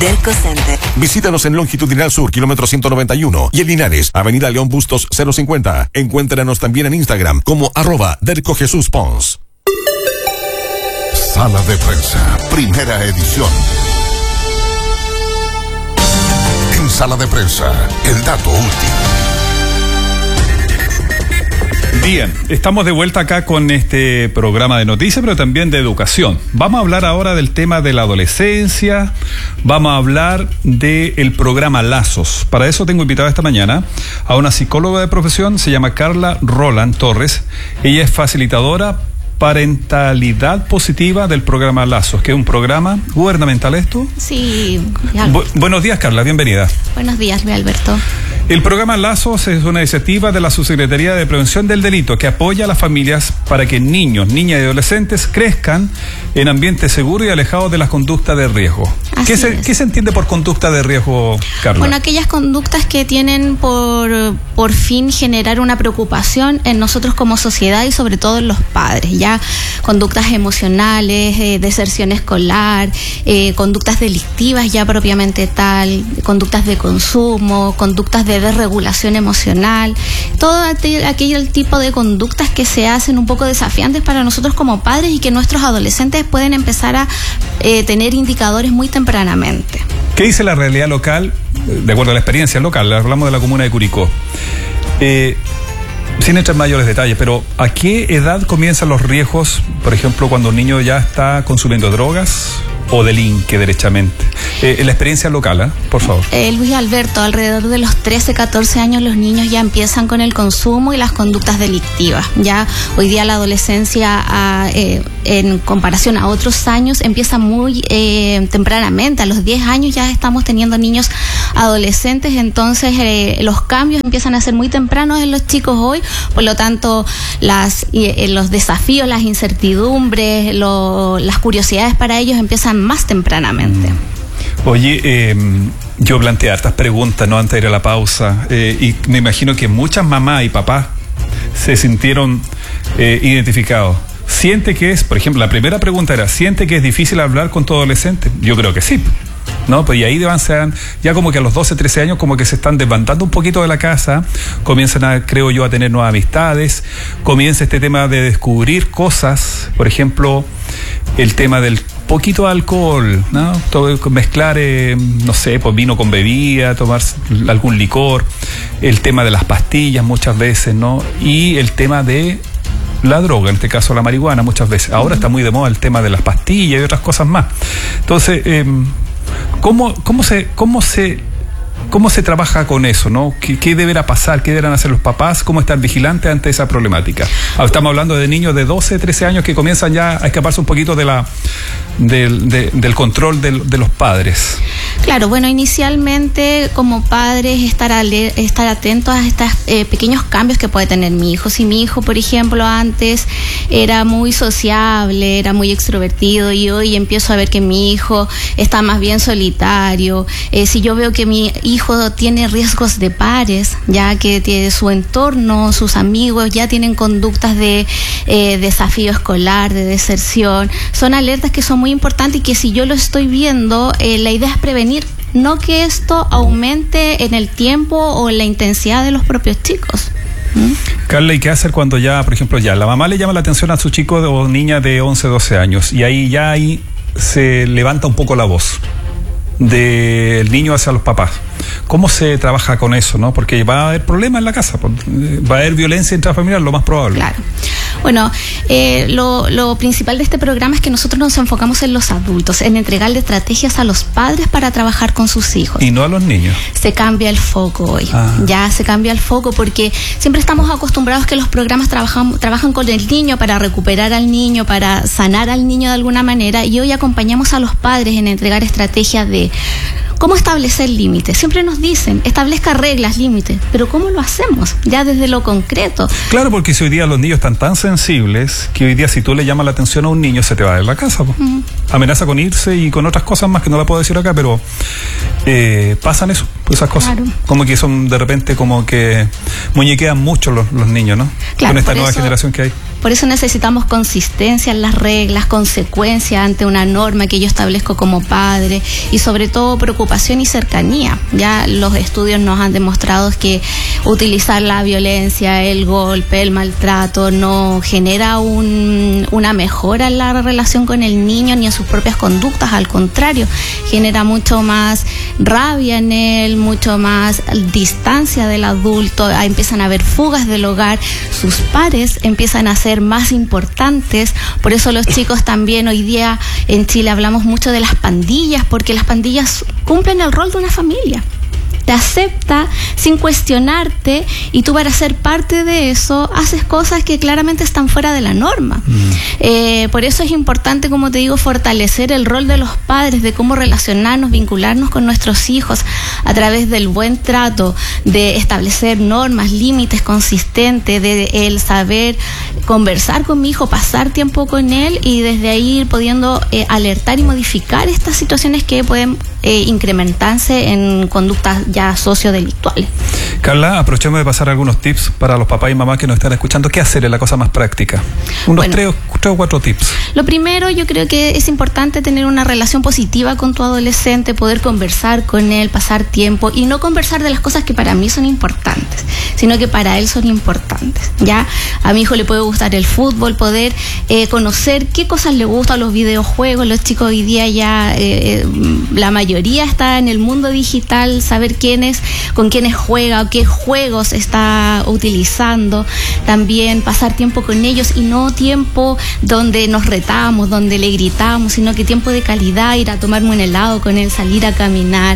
Delco Center. Visítanos en Longitudinal Sur, kilómetro 191, y en Linares, Avenida León Bustos 050. Encuéntranos también en Instagram como @DelcoJesusPons. Sala de Prensa, primera edición. En Sala de Prensa, el dato último. Bien, estamos de vuelta acá con este programa de noticias, pero también de educación. Vamos a hablar ahora del tema de la adolescencia, vamos a hablar del programa Lazos. Para eso tengo invitado esta mañana a una psicóloga de profesión, se llama Carla Roland Torres. Ella es facilitadora parentalidad positiva del programa Lazos, que es un programa gubernamental, ¿esto? Sí. Buenos días, Carla, bienvenida. Buenos días, Luis Alberto. El programa Lazos es una iniciativa de la Subsecretaría de Prevención del Delito que apoya a las familias para que niños, niñas y adolescentes crezcan en ambientes seguros y alejados de las conductas de riesgo. ¿Qué se entiende por conducta de riesgo, Carla? Bueno, aquellas conductas que tienen por fin generar una preocupación en nosotros como sociedad y sobre todo en los padres, ya conductas emocionales, deserción escolar, conductas delictivas ya propiamente tal, conductas de consumo, conductas de desregulación emocional, todo aquel tipo de conductas que se hacen un poco desafiantes para nosotros como padres y que nuestros adolescentes pueden empezar a tener indicadores muy tempranamente. ¿Qué dice la realidad local, de acuerdo a la experiencia local? Hablamos de la comuna de Curicó. Sin entrar en mayores detalles, pero ¿a qué edad comienzan los riesgos, por ejemplo, cuando un niño ya está consumiendo drogas o delinque derechamente? En la experiencia local, por favor. Luis Alberto, alrededor de los 13, 14 años los niños ya empiezan con el consumo y las conductas delictivas. Ya hoy día la adolescencia, en comparación a otros años, empieza muy tempranamente. A los 10 años ya estamos teniendo niños adolescentes, entonces los cambios empiezan a ser muy tempranos en los chicos hoy. Por lo tanto, los desafíos, las incertidumbres, las curiosidades para ellos empiezan más tempranamente. Oye, yo planteé hartas preguntas, ¿no?, antes de ir a la pausa, y me imagino que muchas mamás y papás se sintieron identificados. ¿Siente que es, por ejemplo, la primera pregunta era, ¿siente que es difícil hablar con tu adolescente? Yo creo que sí, ¿no? Pues y ahí ya como que a los 12, 13 años como que se están desbandando un poquito de la casa, comienzan creo yo, a tener nuevas amistades, comienza este tema de descubrir cosas, por ejemplo, el tema del poquito de alcohol, ¿no? Todo, mezclar, no sé, pues vino con bebida, tomar algún licor, el tema de las pastillas muchas veces, ¿no? Y el tema de la droga, en este caso la marihuana muchas veces. Ahora está muy de moda el tema de las pastillas y otras cosas más. Entonces, ¿cómo se trabaja con eso, ¿no? ¿Qué deberá pasar? ¿Qué deberán hacer los papás? ¿Cómo estar vigilantes ante esa problemática? Estamos hablando de niños de 12, 13 años que comienzan ya a escaparse un poquito del control de los padres. Claro, bueno, inicialmente como padres estar atentos a estos pequeños cambios que puede tener mi hijo. Si mi hijo, por ejemplo, antes era muy sociable, era muy extrovertido y hoy empiezo a ver que mi hijo está más bien solitario, si yo veo que mi hijo tiene riesgos de pares, ya que su entorno, sus amigos ya tienen conductas de desafío escolar, de deserción, son alertas que son muy importantes y que si yo lo estoy viendo, la idea es prevenir, no que esto aumente en el tiempo o en la intensidad de los propios chicos. Carla, ¿y qué hacer cuando ya, por ejemplo, ya la mamá le llama la atención a su chico o niña de 11, 12 años y ahí se levanta un poco la voz del niño hacia los papás? ¿Cómo se trabaja con eso, no? Porque va a haber problemas en la casa, va a haber violencia intrafamiliar, lo más probable. Claro. Bueno, lo principal de este programa es que nosotros nos enfocamos en los adultos, en entregarle estrategias a los padres para trabajar con sus hijos. Y no a los niños. Se cambia el foco hoy. Ya se cambia el foco porque siempre estamos acostumbrados que los programas trabajan con el niño para recuperar al niño, para sanar al niño de alguna manera, y hoy acompañamos a los padres en entregar estrategias de ¿cómo establecer límites? Siempre nos dicen, establezca reglas, límites, pero ¿cómo lo hacemos? Ya desde lo concreto. Claro, porque si hoy día los niños están tan sensibles que hoy día si tú le llamas la atención a un niño se te va de la casa. Amenaza con irse y con otras cosas más que no la puedo decir acá, pero pasan esas cosas. Claro. Como que son de repente como que muñequean mucho los niños, ¿no? Claro, con esta nueva generación que hay. Por eso necesitamos consistencia en las reglas, consecuencia ante una norma que yo establezco como padre y sobre todo preocupación y cercanía. Ya los estudios nos han demostrado que utilizar la violencia, el golpe, el maltrato no genera una mejora en la relación con el niño ni en sus propias conductas, al contrario, genera mucho más rabia en él, mucho más distancia del adulto, empiezan a haber fugas del hogar, sus pares empiezan a ser más importantes. Por eso los chicos también hoy día en Chile hablamos mucho de las pandillas, porque las pandillas cumplen el rol de una familia. Te acepta sin cuestionarte y tú para ser parte de eso haces cosas que claramente están fuera de la norma. Por eso es importante, como te digo, fortalecer el rol de los padres, de cómo relacionarnos, vincularnos con nuestros hijos a través del buen trato, de establecer normas, límites consistentes, de el saber conversar con mi hijo, pasar tiempo con él y desde ahí ir pudiendo alertar y modificar estas situaciones que pueden incrementarse en conductas ya sociodelictuales. Carla, aprovechemos de pasar algunos tips para los papás y mamás que nos están escuchando. ¿Qué hacer es la cosa más práctica? Unos 3 o 4 tips. Lo primero, yo creo que es importante tener una relación positiva con tu adolescente, poder conversar con él, pasar tiempo y no conversar de las cosas que para mí son importantes, sino que para él son importantes. Ya a mi hijo le puede gustar el fútbol, poder conocer qué cosas le gustan, los videojuegos. Los chicos hoy día ya la mayoría está en el mundo digital, saber con quiénes juega o qué juegos está utilizando, también pasar tiempo con ellos y no tiempo donde nos retamos, donde le gritamos, sino que tiempo de calidad, ir a tomarme un helado con él, salir a caminar,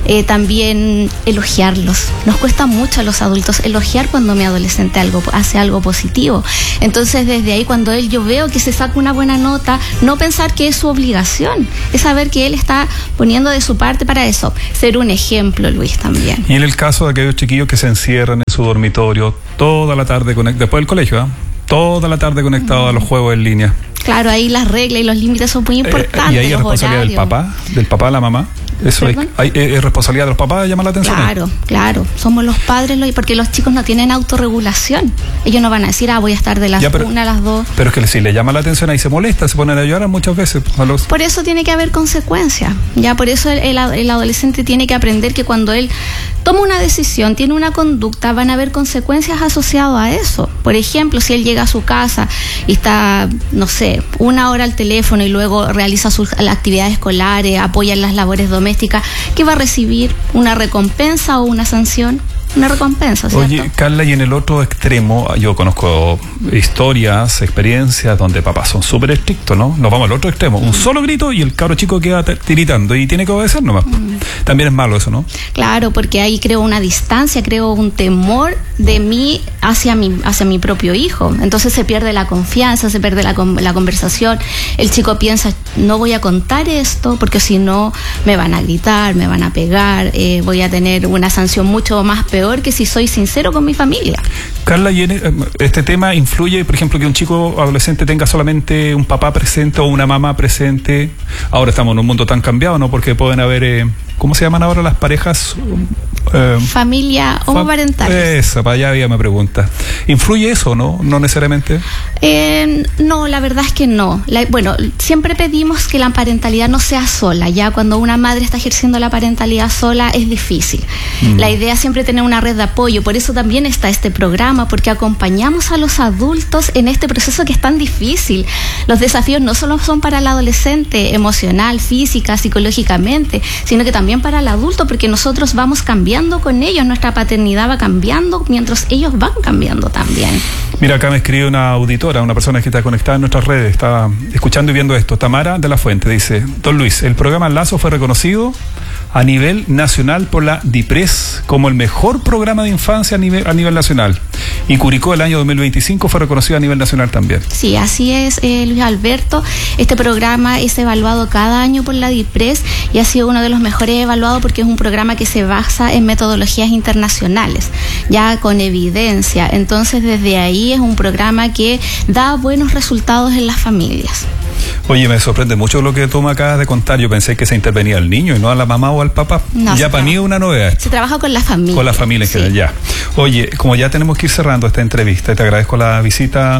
también elogiarlos. Nos cuesta mucho a los adultos elogiar cuando mi adolescente hace algo positivo. Entonces desde ahí cuando yo veo que se saca una buena nota, no pensar que es su obligación, es saber que él está poniendo de su parte para eso, ser un ejemplo, Luis, también. Y en el caso de aquellos chiquillos que se encierran en su dormitorio toda la tarde, después del colegio, toda la tarde conectados a los juegos en línea. Claro, ahí las reglas y los límites son muy importantes. Y ahí es responsabilidad del papá, la mamá. Eso es responsabilidad de los papás de llamar la atención. Claro, somos los padres, porque los chicos no tienen autorregulación. Ellos no van a decir, voy a estar de las 1 a las 2. Pero es que si le llama la atención ahí se molesta, se ponen a llorar muchas veces. Por eso tiene que haber consecuencias. Ya por eso el adolescente tiene que aprender que cuando él toma una decisión, tiene una conducta, van a haber consecuencias asociadas a eso. Por ejemplo, si él llega a su casa y está, no sé, 1 hora al teléfono y luego realiza sus actividades escolares, apoya en las labores domésticas, ¿qué va a recibir? ¿Una recompensa o una sanción? Una recompensa, ¿cierto? Oye, Carla, y en el otro extremo, yo conozco historias, experiencias donde papás son súper estrictos, ¿no? Nos vamos al otro extremo, un solo grito y el cabro chico queda tiritando y tiene que obedecer nomás. También es malo eso, ¿no? Claro, porque ahí creo una distancia, creo un temor de mí hacia mi propio hijo. Entonces se pierde la confianza, se pierde la conversación. El chico piensa, no voy a contar esto porque si no me van a gritar, me van a pegar, voy a tener una sanción mucho más peor que si soy sincero con mi familia. Carla, ¿y este tema influye, por ejemplo, que un chico adolescente tenga solamente un papá presente o una mamá presente? Ahora estamos en un mundo tan cambiado, ¿no? Porque pueden haber, ¿cómo se llaman ahora las parejas? Familia homoparentales. Esa, para allá había me pregunta. ¿Influye eso, no? ¿No necesariamente? No, la verdad es que no. Siempre pedimos que la parentalidad no sea sola. Ya cuando una madre está ejerciendo la parentalidad sola es difícil. La idea es siempre tener una red de apoyo. Por eso también está este programa, porque acompañamos a los adultos en este proceso que es tan difícil. Los desafíos no solo son para el adolescente, emocional, física, psicológicamente, sino que también para el adulto, porque nosotros vamos cambiando con ellos, nuestra paternidad va cambiando mientras ellos van cambiando también. Mira, acá me escribe una auditora, una persona que está conectada en nuestras redes, está escuchando y viendo esto. Tamara de la Fuente dice: Don Luis, el programa Lazo fue reconocido a nivel nacional por la DIPRES como el mejor programa de infancia a nivel nacional. Y Curicó el año 2025 fue reconocido a nivel nacional también. Sí, así es, Luis Alberto. Este programa es evaluado cada año por la DIPRES y ha sido uno de los mejores evaluados porque es un programa que se basa en metodologías internacionales, ya con evidencia. Entonces, desde ahí es un programa que da buenos resultados en las familias. Oye, me sorprende mucho lo que tú me acabas de contar. Yo pensé que se intervenía al niño y no a la mamá o al papá. No, ya para mí es una novedad. Se trabaja con la familia. Con la familia en general, ya. Oye, como ya tenemos que ir cerrando esta entrevista, te agradezco la visita,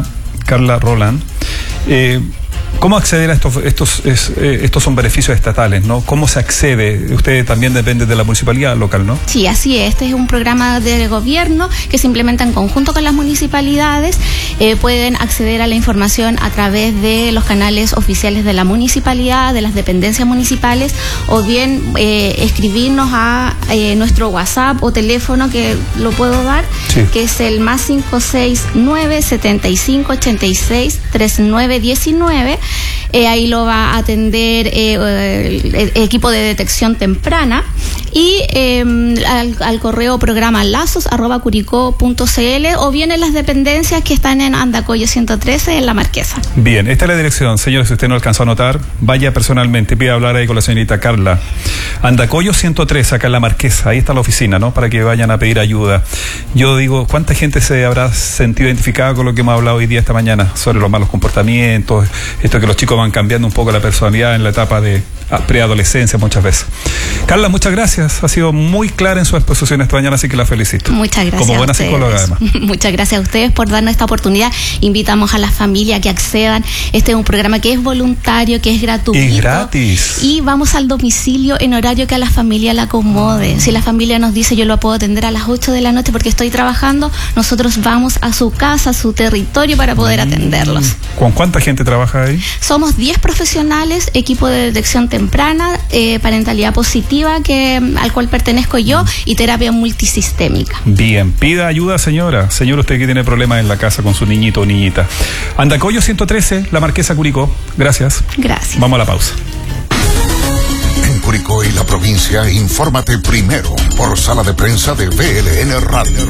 Carla Roland. ¿Cómo acceder a estos son beneficios estatales, ¿no? ¿Cómo se accede? Usted también depende de la municipalidad local, ¿no? Sí, así es. Este es un programa de gobierno que se implementa en conjunto con las municipalidades. Pueden acceder a la información a través de los canales oficiales de la municipalidad, de las dependencias municipales, o bien escribirnos a nuestro WhatsApp o teléfono, que lo puedo dar, sí, que es el +569 75 86 39 19. Ahí lo va a atender el equipo de detección temprana, y al correo programa lazos@curicó.cl, o bien en las dependencias que están en Andacollo 113 en La Marquesa. Bien, esta es la dirección, señores. Si usted no alcanzó a anotar, vaya personalmente, pida hablar ahí con la señorita Carla. Andacollo 113, acá en La Marquesa, ahí está la oficina, ¿no? Para que vayan a pedir ayuda. Yo digo, ¿cuánta gente se habrá sentido identificada con lo que hemos hablado hoy día, esta mañana, sobre los malos comportamientos, esto que los chicos van cambiando un poco la personalidad en la etapa de preadolescencia muchas veces? Carla, muchas gracias. Ha sido muy clara en su exposición esta mañana, así que la felicito. Muchas gracias. Como buena psicóloga, además. Muchas gracias a ustedes por darnos esta oportunidad. Invitamos a las familias que accedan. Este es un programa que es voluntario, que es gratuito. Y gratis. Y vamos al domicilio en horario que a la familia la acomode. Si la familia nos dice, yo lo puedo atender a las 8 de la noche porque estoy trabajando, nosotros vamos a su casa, a su territorio, para poder atenderlos. ¿Con cuánta gente trabaja ahí? Somos 10 profesionales, equipo de detección temprana, parentalidad positiva, al cual pertenezco yo, y terapia multisistémica. Bien, pida ayuda, señora. Señor, usted que tiene problemas en la casa con su niñito o niñita. Andacollo 113, La Marquesa, Curicó. Gracias. Gracias. Vamos a la pausa. En Curicó y la provincia, infórmate primero por sala de prensa de VLN Radio.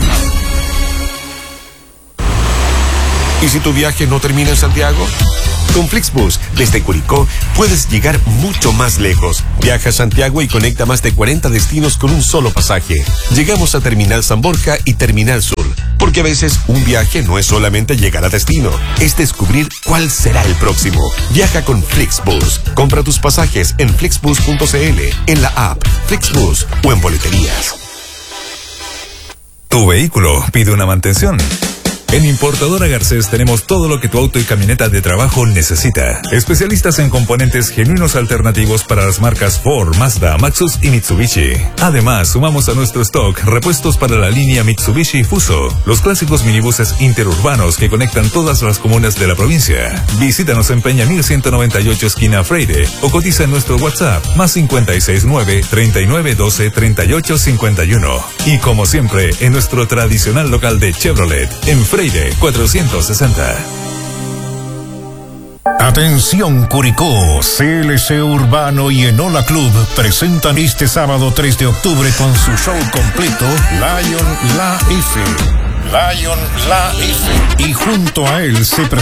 ¿Y si tu viaje no termina en Santiago? Con Flixbus, desde Curicó, puedes llegar mucho más lejos. Viaja a Santiago y conecta más de 40 destinos con un solo pasaje. Llegamos a Terminal San Borja y Terminal Sur, porque a veces un viaje no es solamente llegar a destino, es descubrir cuál será el próximo. Viaja con Flixbus. Compra tus pasajes en flixbus.cl, en la app Flixbus o en boleterías. Tu vehículo pide una mantención. En Importadora Garcés tenemos todo lo que tu auto y camioneta de trabajo necesita. Especialistas en componentes genuinos alternativos para las marcas Ford, Mazda, Maxus y Mitsubishi. Además, sumamos a nuestro stock repuestos para la línea Mitsubishi Fuso, los clásicos minibuses interurbanos que conectan todas las comunas de la provincia. Visítanos en Peña 1198 esquina Freire, o cotiza en nuestro WhatsApp +569 3912 3851. Y como siempre, en nuestro tradicional local de Chevrolet, en Freire 460. Atención Curicó, CLC Urbano y Enola Club presentan este sábado 3 de octubre con su show completo Lion La F. Y junto a él se presenta